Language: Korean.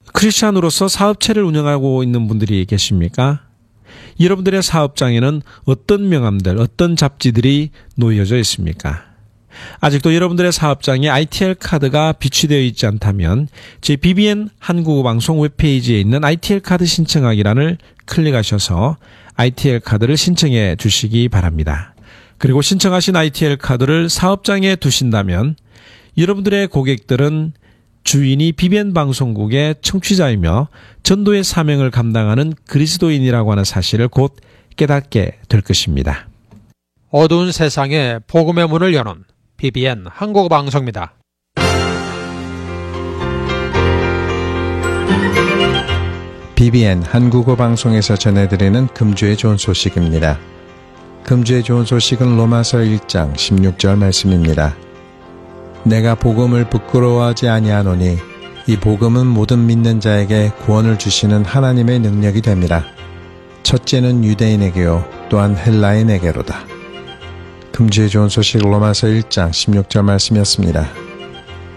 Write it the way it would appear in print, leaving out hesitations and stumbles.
크리스찬으로서 사업체를 운영하고 있는 분들이 계십니까? 여러분들의 사업장에는 어떤 명함들, 어떤 잡지들이 놓여져 있습니까? 아직도 여러분들의 사업장에 ITL 카드가 비치되어 있지 않다면 제 BBN 한국어 방송 웹페이지에 있는 ITL 카드 신청하기란을 클릭하셔서 ITL 카드를 신청해 주시기 바랍니다. 그리고 신청하신 ITL 카드를 사업장에 두신다면 여러분들의 고객들은 주인이 BBN 방송국의 청취자이며 전도의 사명을 감당하는 그리스도인이라고 하는 사실을 곧 깨닫게 될 것입니다. 어두운 세상에 복음의 문을 여는 BBN 한국어 방송입니다. BBN 한국어 방송에서 전해드리는 금주의 좋은 소식입니다. 금주의 좋은 소식은 로마서 1장 16절 말씀입니다. 내가 복음을 부끄러워하지 아니하노니 이 복음은 모든 믿는 자에게 구원을 주시는 하나님의 능력이 됨이라. 첫째는 유대인에게요 또한 헬라인에게로다. 금주의 좋은 소식 로마서 1장 16절 말씀이었습니다.